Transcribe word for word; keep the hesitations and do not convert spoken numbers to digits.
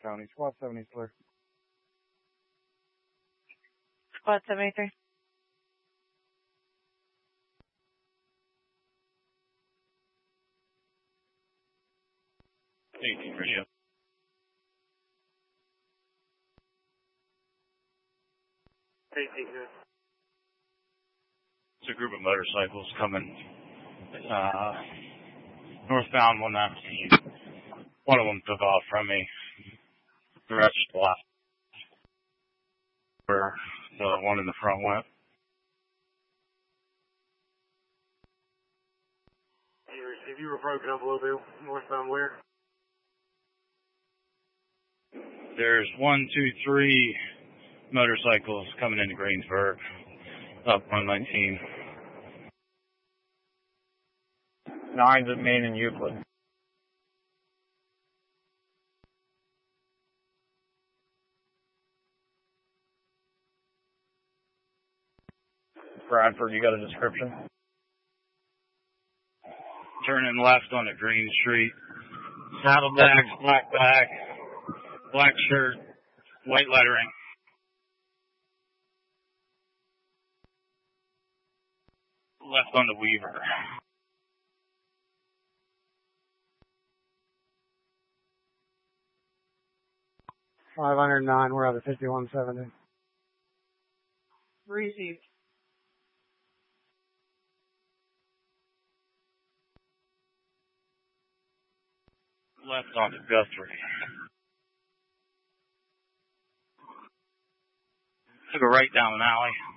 County. Squad seventy is clear. Squad seventy-three. eighteen radio. eighteen here. It's a group of motorcycles coming uh, northbound one nineteen. One of them took off from me. The rest left. Where the one in the front went. If you were broken up a little bit, northbound where? There's one, two, three motorcycles coming into Greensburg, up one nineteen. Nine's at Main and Euclid. Bradford, you got a description? Turning left onto Green Street. Saddlebags, black bag, black shirt, white lettering. Left onto Weaver. five hundred nine, we're at the fifty-one seventy. Received. Left onto Guthrie. Took a right down an alley.